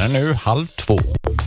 är nu 1:30.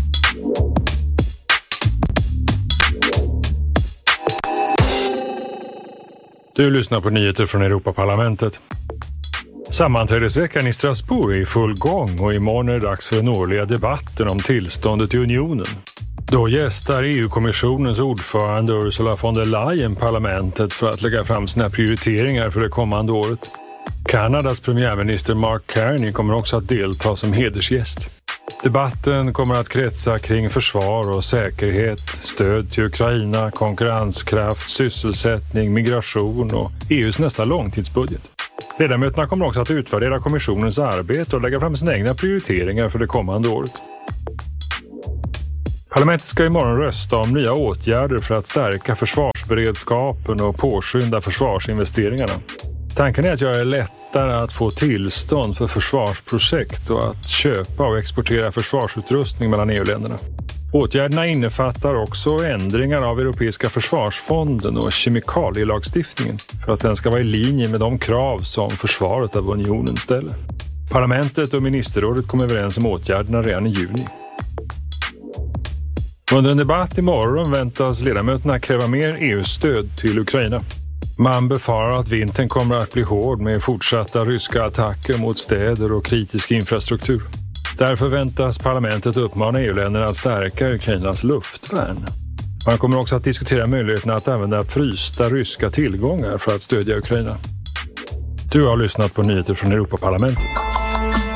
Du lyssnar på nyheter från Europaparlamentet. Sammanträdesveckan i Strasbourg är i full gång och imorgon är det dags för den årliga debatten om tillståndet i unionen. Då gästar EU-kommissionens ordförande Ursula von der Leyen parlamentet för att lägga fram sina prioriteringar för det kommande året. Kanadas premiärminister Mark Carney kommer också att delta som hedersgäst. Debatten kommer att kretsa kring försvar och säkerhet, stöd till Ukraina, konkurrenskraft, sysselsättning, migration och EUs nästa långtidsbudget. Ledamöterna kommer också att utvärdera kommissionens arbete och lägga fram sina egna prioriteringar för det kommande året. Parlamentet ska imorgon rösta om nya åtgärder för att stärka försvarsberedskapen och påskynda försvarsinvesteringarna. Tanken är att göra det lättare att få tillstånd för försvarsprojekt och att köpa och exportera försvarsutrustning mellan EU-länderna. Åtgärderna innefattar också ändringar av Europeiska försvarsfonden och kemikalielagstiftningen för att den ska vara i linje med de krav som försvaret av unionen ställer. Parlamentet och ministerrådet kom överens om åtgärderna redan i juni. Under en debatt imorgon väntas ledamöterna kräva mer EU-stöd till Ukraina. Man befarar att vintern kommer att bli hård med fortsatta ryska attacker mot städer och kritisk infrastruktur. Därför väntas parlamentet uppmana EU-länderna att stärka Ukrainas luftvärn. Man kommer också att diskutera möjligheten att använda frysta ryska tillgångar för att stödja Ukraina. Du har lyssnat på nyheter från Europaparlamentet.